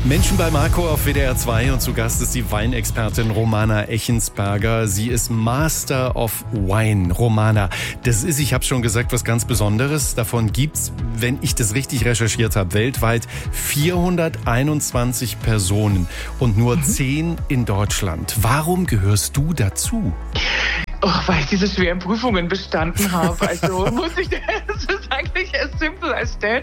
Menschen bei Marco auf WDR 2 und zu Gast ist die Weinexpertin Romana Echensberger. Sie ist Master of Wine. Romana, das ist, ich habe schon gesagt, was ganz Besonderes. Davon gibt's, wenn ich das richtig recherchiert habe, weltweit 421 Personen und nur 10 in Deutschland. Warum gehörst du dazu? Oh, weil ich diese schweren Prüfungen bestanden habe. Also muss ich, das ist eigentlich as simple as that.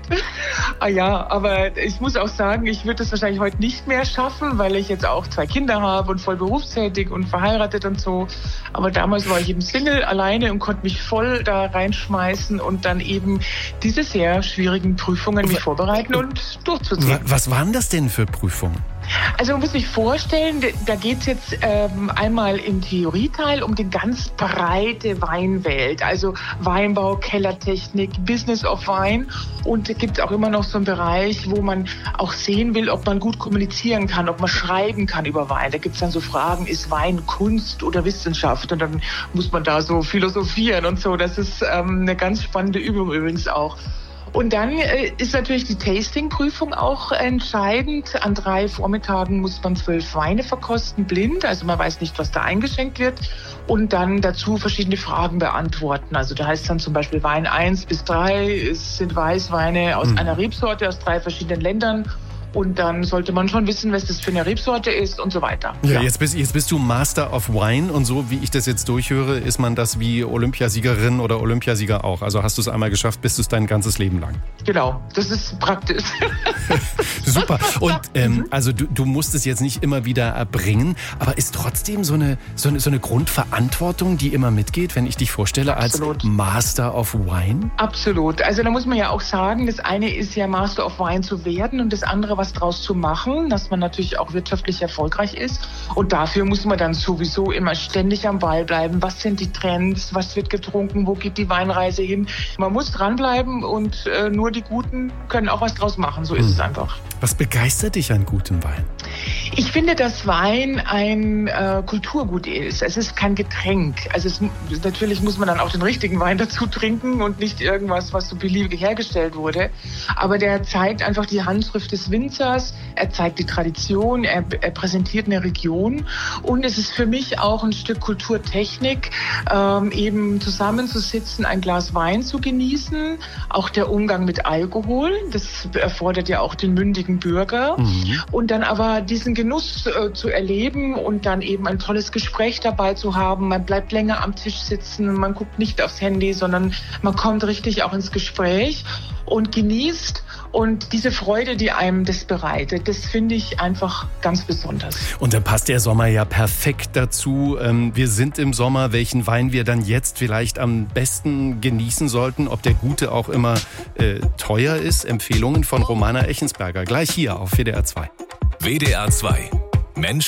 Ja, aber ich muss auch sagen, ich würde das wahrscheinlich heute nicht mehr schaffen, weil ich jetzt auch 2 Kinder habe und voll berufstätig und verheiratet und so. Aber damals war ich eben Single, alleine und konnte mich voll da reinschmeißen und dann eben diese sehr schwierigen Prüfungen mich vorbereiten und durchzuziehen. Was waren das denn für Prüfungen? Also man muss sich vorstellen, da geht es jetzt einmal im Theorieteil um die ganz breite Weinwelt, also Weinbau, Kellertechnik, Business of Wine, und da gibt es auch immer noch so einen Bereich, wo man auch sehen will, ob man gut kommunizieren kann, ob man schreiben kann über Wein. Da gibt es dann so Fragen, ist Wein Kunst oder Wissenschaft? Und dann muss man da so philosophieren und so. Das ist eine ganz spannende Übung übrigens auch. Und dann ist natürlich die Tasting-Prüfung auch entscheidend. An 3 Vormittagen muss man 12 Weine verkosten, blind. Also man weiß nicht, was da eingeschenkt wird. Und dann dazu verschiedene Fragen beantworten. Also da heißt dann zum Beispiel Wein 1 bis 3. Es sind Weißweine aus einer Rebsorte aus 3 verschiedenen Ländern. Und dann sollte man schon wissen, was das für eine Rebsorte ist und so weiter. Ja, jetzt bist du Master of Wine und so, wie ich das jetzt durchhöre, ist man das wie Olympiasiegerin oder Olympiasieger auch. Also hast du es einmal geschafft, bist du es dein ganzes Leben lang. Genau, das ist praktisch. Super. Und also du musst es jetzt nicht immer wieder erbringen, aber ist trotzdem so eine Grundverantwortung, die immer mitgeht, wenn ich dich vorstelle als Master of Wine? Absolut. Also da muss man ja auch sagen, das eine ist ja Master of Wine zu werden und das andere was draus zu machen, dass man natürlich auch wirtschaftlich erfolgreich ist. Und dafür muss man dann sowieso immer ständig am Ball bleiben. Was sind die Trends? Was wird getrunken? Wo geht die Weinreise hin? Man muss dranbleiben und nur die Guten können auch was draus machen. So ist es einfach. Was begeistert dich an gutem Wein? Ich finde, dass Wein ein Kulturgut ist. Es ist kein Getränk. Also natürlich muss man dann auch den richtigen Wein dazu trinken und nicht irgendwas, was so beliebig hergestellt wurde. Aber der zeigt einfach die Handschrift des Winzers. Er zeigt die Tradition. Er präsentiert eine Region. Und es ist für mich auch ein Stück Kulturtechnik, eben zusammenzusitzen, ein Glas Wein zu genießen. Auch der Umgang mit Alkohol. Das erfordert ja auch den mündigen Bürger. Und dann aber diesen Genuss zu erleben und dann eben ein tolles Gespräch dabei zu haben. Man bleibt länger am Tisch sitzen, man guckt nicht aufs Handy, sondern man kommt richtig auch ins Gespräch und genießt. Und diese Freude, die einem das bereitet, das finde ich einfach ganz besonders. Und dann passt der Sommer ja perfekt dazu. Wir sind im Sommer, welchen Wein wir dann jetzt vielleicht am besten genießen sollten, ob der gute auch immer teuer ist. Empfehlungen von Romana Echensberger, gleich hier auf WDR 2. WDR 2. Menschen